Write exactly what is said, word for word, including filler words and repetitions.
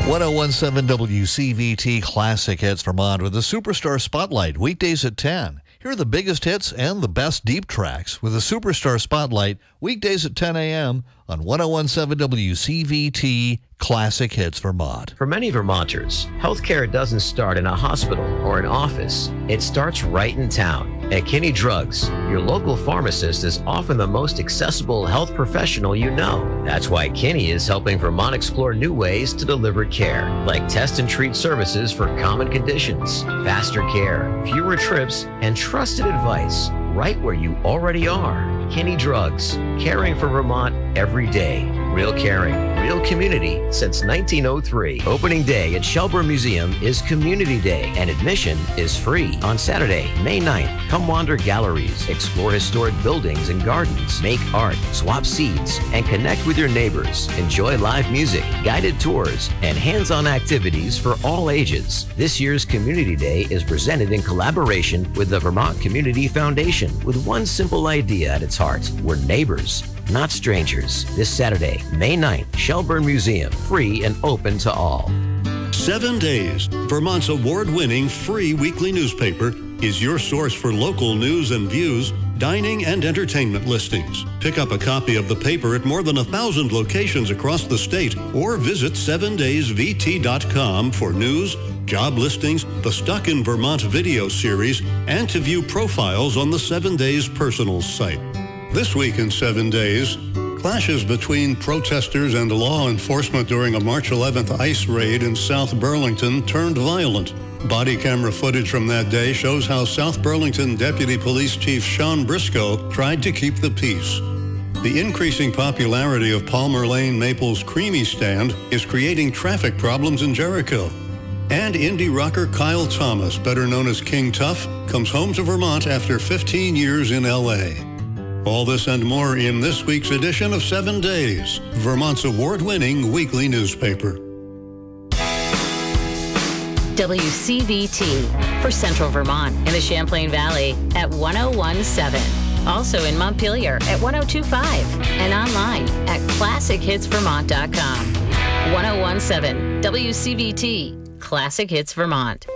ten seventeen W C V T Classic Hits Vermont with the Superstar Spotlight, weekdays at ten. Here are the biggest hits and the best deep tracks with the Superstar Spotlight, weekdays at ten a.m. on ten seventeen W C V T Classic Hits Vermont. For many Vermonters, healthcare doesn't start in a hospital or an office. It starts right in town. At Kinney Drugs, your local pharmacist is often the most accessible health professional you know. That's why Kinney is helping Vermont explore new ways to deliver care, like test and treat services for common conditions, faster care, fewer trips, and trusted advice right where you already are. Kinney Drugs, caring for Vermont every day. Real caring, real community since nineteen oh three. Opening day at Shelburne Museum is Community Day, and admission is free. On Saturday, May ninth, come wander galleries, explore historic buildings and gardens, make art, swap seeds, and connect with your neighbors. Enjoy live music, guided tours, and hands-on activities for all ages. This year's Community Day is presented in collaboration with the Vermont Community Foundation with one simple idea at its heart. We're neighbors, not strangers. This Saturday, May ninth, Shelburne Museum, free and open to all. Seven Days, Vermont's award-winning free weekly newspaper, is your source for local news and views, dining and entertainment listings. Pick up a copy of the paper at more than a thousand locations across the state or visit seven days v t dot com for news, job listings, the Stuck in Vermont video series, and to view profiles on the Seven Days Personals site. This week in Seven Days, clashes between protesters and law enforcement during a March eleventh ICE raid in South Burlington turned violent. Body camera footage from that day shows how South Burlington Deputy Police Chief Sean Briscoe tried to keep the peace. The increasing popularity of Palmer Lane Maple's Creamy Stand is creating traffic problems in Jericho. And indie rocker Kyle Thomas, better known as King Tuff, comes home to Vermont after fifteen years in L A. All this and more in this week's edition of Seven Days, Vermont's award-winning weekly newspaper. W C V T for Central Vermont and the Champlain Valley at ten seventeen. Also in Montpelier at ten twenty-five and online at classic hits vermont dot com. ten seventeen W C V T, Classic Hits Vermont.